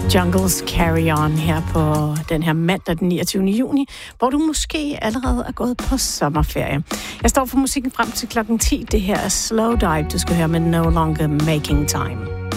Jungles Carry On her på den her mandag den 29. juni, hvor du måske allerede er gået på sommerferie. Jeg står for musikken frem til klokken 10. Det her er Slow Dive, du skal høre med No Longer Making Time.